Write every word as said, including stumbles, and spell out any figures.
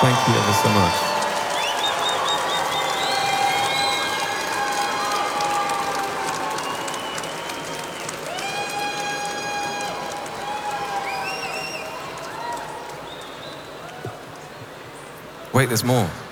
Thank you ever so much. Wait, there's more.